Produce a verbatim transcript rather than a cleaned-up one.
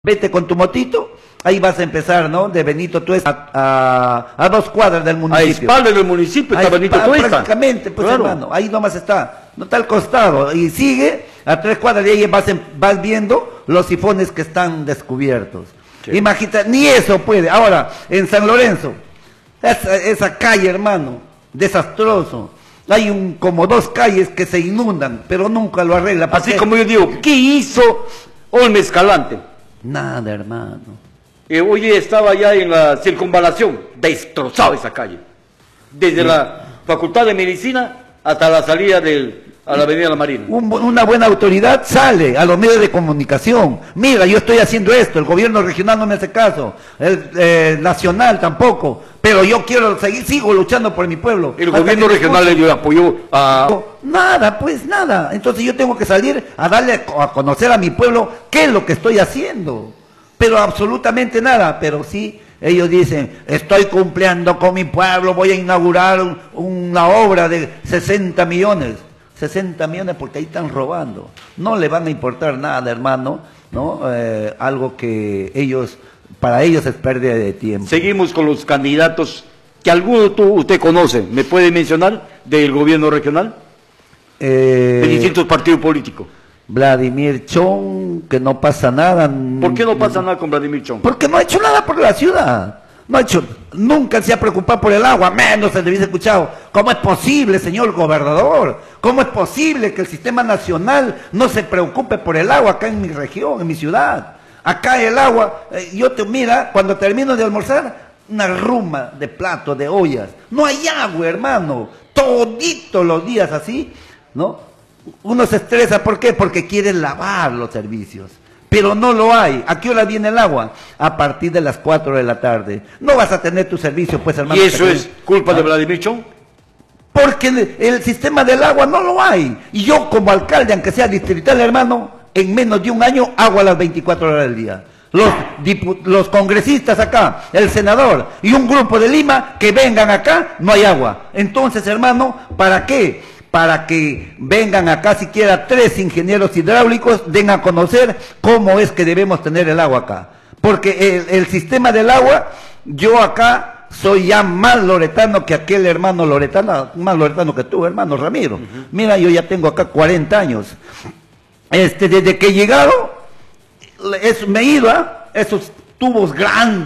Vete con tu motito, ahí vas a empezar, ¿no? De Benito Tuesta a, a, a dos cuadras del municipio. A espaldas del municipio está Benito Tuesta. Prácticamente, pues claro, hermano, ahí nomás está, no está al costado. Y sigue a tres cuadras de ahí vas, en, vas viendo los sifones que están descubiertos. Sí. Imagínate, ni eso puede. Ahora, en San Lorenzo, esa, esa calle, hermano, desastroso. Hay un, como dos calles que se inundan, pero nunca lo arregla. Así como yo digo, ¿qué hizo Olme Escalante? Nada, hermano. Eh, hoy estaba allá en la circunvalación, destrozado esa calle. Desde sí. la Facultad de Medicina hasta la salida del, a la Avenida La Marina. Un, una buena autoridad sale a los medios de comunicación. Mira, yo estoy haciendo esto, el gobierno regional no me hace caso, el eh, nacional tampoco, pero yo quiero seguir, sigo luchando por mi pueblo. El gobierno regional le dio apoyo a... Nada, pues nada. Entonces yo tengo que salir a darle a conocer a mi pueblo qué es lo que estoy haciendo. Pero absolutamente nada. Pero sí, ellos dicen, estoy cumpliendo con mi pueblo, voy a inaugurar un, una obra de sesenta millones. sesenta millones porque ahí están robando. No le van a importar nada, hermano, ¿no? Eh, algo que ellos, para ellos es pérdida de tiempo. Seguimos con los candidatos que alguno tú, usted conoce. ¿Me puede mencionar del gobierno regional? Eh, de distintos partidos políticos. Vladimir Chong, que no pasa nada. ¿Por qué no pasa nada con Vladimir Chong? Porque no ha hecho nada por la ciudad. No ha hecho, nunca se ha preocupado por el agua, menos se le hubiese escuchado. ¿Cómo es posible, señor gobernador? ¿Cómo es posible que el sistema nacional no se preocupe por el agua acá en mi región, en mi ciudad? Acá el agua, eh, yo te mira, cuando termino de almorzar, una ruma de platos, de ollas. No hay agua, hermano. Toditos los días así, ¿no? Uno se estresa, ¿por qué? Porque quiere lavar los servicios. Pero no lo hay. ¿A qué hora viene el agua? A partir de las cuatro de la tarde. No vas a tener tu servicio, pues, hermano. ¿Y eso es culpa de Vladimir Chong? Porque el, el sistema del agua no lo hay. Y yo como alcalde, aunque sea distrital, hermano, en menos de un año, agua a las veinticuatro horas del día. Los, los congresistas acá, el senador y un grupo de Lima que vengan acá, no hay agua. Entonces, hermano, ¿para qué? Para que vengan acá siquiera tres ingenieros hidráulicos, den a conocer cómo es que debemos tener el agua acá. Porque el, el sistema del agua, yo acá soy ya más loretano que aquel hermano loretano, más loretano que tú, hermano Ramiro. Uh-huh. Mira, yo ya tengo acá cuarenta años. Este, desde que he llegado, es, me iba esos tubos grandes.